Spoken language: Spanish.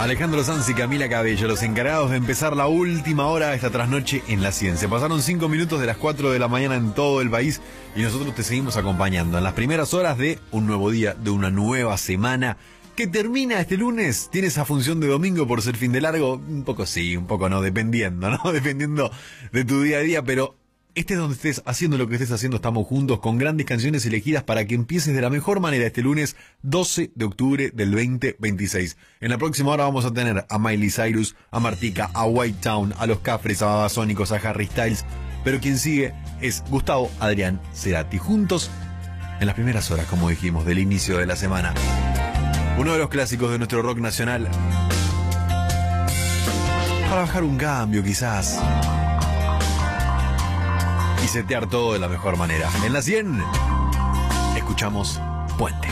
Alejandro Sanz y Camila Cabello, los encargados de empezar la última hora de esta trasnoche en la ciencia. Pasaron 5 minutos de las 4 de la mañana en todo el país y nosotros te seguimos acompañando en las primeras horas de un nuevo día, de una nueva semana que termina este lunes. Tiene esa función de domingo por ser fin de largo, un poco sí, un poco no, dependiendo, ¿no? Dependiendo de tu día a día, pero estés donde estés, haciendo lo que estés haciendo, estamos juntos con grandes canciones elegidas para que empieces de la mejor manera este lunes 12 de octubre del 2026. En la próxima hora vamos a tener a Miley Cyrus, a Martika, a White Town, a Los Cafres, a Babasónicos, a Harry Styles. Pero quien sigue es Gustavo Adrián Cerati. Juntos en las primeras horas, como dijimos, del inicio de la semana. Uno de los clásicos de nuestro rock nacional. Para bajar un cambio, quizás. Y setear todo de la mejor manera. En la 100, escuchamos Puente.